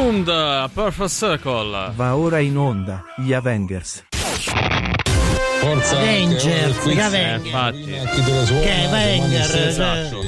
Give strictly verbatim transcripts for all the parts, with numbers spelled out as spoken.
Consumed, Perfect Circle. Va ora in onda gli Avengers. Forza Avenger, che Avenger, infatti. che Avenger, Esatto.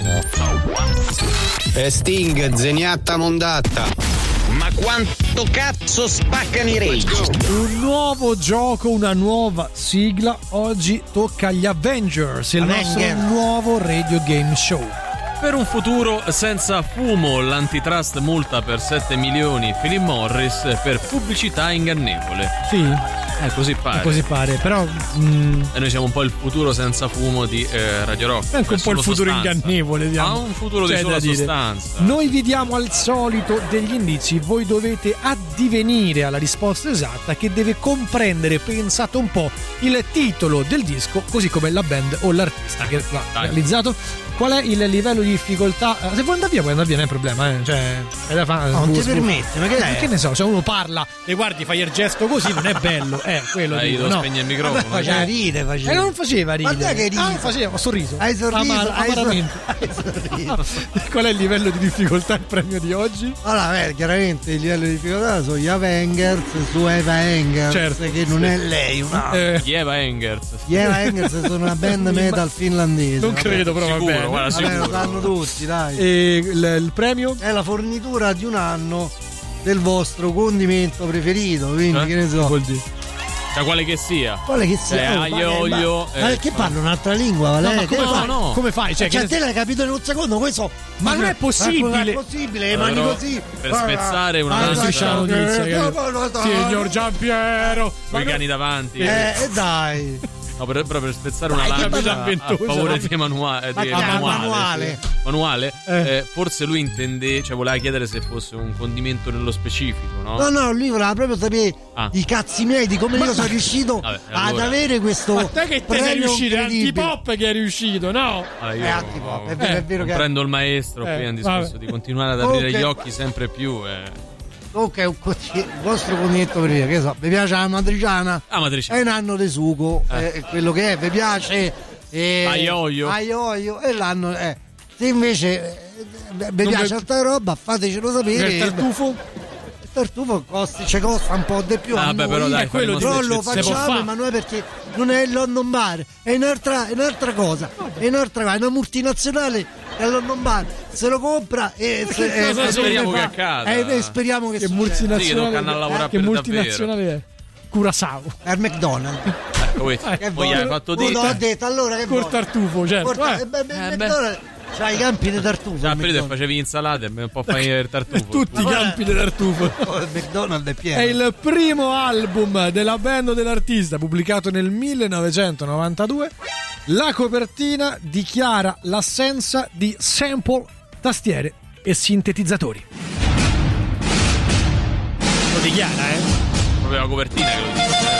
E Sting, zeniatta mondatta. Ma quanto cazzo spaccano i rage? Un nuovo gioco, una nuova sigla. Oggi tocca agli Avengers, il Avenger. nostro nuovo radio game show. Per un futuro senza fumo, l'antitrust multa per sette milioni Philip Morris per pubblicità ingannevole. Sì, Eh, così pare. così pare, però mm, E noi siamo un po' il futuro senza fumo di eh, Radio Rock. è anche un po' il Solo futuro sostanza. ingannevole, Ma diciamo. un futuro C'è di sola da dire. sostanza. Noi vi diamo al solito degli indizi, voi dovete addivenire alla risposta esatta, che deve comprendere, pensate un po', il titolo del disco, così come la band o l'artista che l'ha Dai. realizzato. Qual è il livello di difficoltà? Eh, Se vuoi andare via, puoi andare via, non è un problema, eh. Cioè, è da fare. non ti permette, ma che Eh, è? che ne so, se uno parla e guardi, fai il gesto così, non è bello, eh, quello Dai, dico, devo no. spegnere il microfono. Faceva ride, faceva. E non faceva ridere. Guarda che ride. Ah, faceva, ho sorriso. Hai sorriso, Amar- hai sor- amaramente. hai sorriso. Qual è il livello di difficoltà il premio di oggi? Allora, beh, chiaramente il livello di difficoltà sono gli Avengers su Eva Engers, Certo. che non è lei, una. Eh, Eva Engers. Gli Eva Engers sono una band metal finlandese. non credo, però va Sicuro, bene. guarda, Vabbè, lo sicuro. sanno tutti, dai. E il, il premio? È la fornitura di un anno del vostro condimento preferito, quindi Eh? che ne so. Vuol dire. Da quale che sia. Quale che sia? Eh, Oh, aglio, ma- ma- olio, Ma eh, perché parla un'altra lingua, Vale? No, ma Che come no, fai? no. Come fai? Cioè, Cioè, che te l'hai capito in un secondo, questo. Ma non è possibile. Ma non è possibile, le mani Però, così. per spezzare una Ah, notizia- dai, Striscia la dai, notizia, eh, capito? no, no, no, Signor no. Giampiero. Con i cani davanti. Eh, e dai. No, per, però per spezzare una Dai, che lancia bella a, a ventosa. favore di manuale, Ma di che manuale, manuale? sì. Manuale? Eh. Eh, forse lui intende, cioè voleva chiedere se fosse un condimento nello specifico, no? No, no, lui voleva proprio sapere Ah. i cazzi miei di come io sono riuscito Vabbè, ad allora. avere questo. Ma te che te sei premio riuscito? È incredibile. Antipop che è riuscito, no? Allora, io È antipop, è vero, è vero che- prendo il maestro Eh, qui nel discorso vabbè. di continuare ad aprire Ok. gli occhi sempre più. Eh. Ok, un co- il vostro condimento preferito, che so, vi piace la matriciana? Ah, matrice. È un anno di sugo, Eh. è quello che è, vi piace eh, Aioio. aioio, e l'anno è. Se invece eh, vi Non piace ve- altra roba, fatecelo sapere. Il tartufo? Il tartufo costa, ci costa un po' di più Ah, a beh, noi, però dai, è quello faremo non lo eccezioni. Si può facciamo, fa'. ma noi perché non è il London Bar, è un'altra, è un'altra cosa, è un'altra cosa, è una multinazionale che al London Bar se lo compra e, se, e- cosa e- speriamo e- che accada? e- e speriamo che, Che succeda. Sì, multinazionale, toccano a lavorare che per multinazionale è? Curaçao. È al McDonald's. Ecco, vedi, Che poi buono. hai fatto Oh, di... no, ho detto allora che Col buono. tartufo, certo. Porta- eh. eh, beh, beh, Eh, beh. McDonald's c'ha i campi di tartufo. Già, il periodo McDonald's. facevi insalate e un po' fai il tartufo. Tutti i campi di tartufo. Oh, il McDonald's è pieno. È il primo album della band o dell'artista, pubblicato nel millenovecentonovantadue. La copertina dichiara l'assenza di sample, tastiere e sintetizzatori. Lo dichiara, eh? Proprio la copertina che lo dice.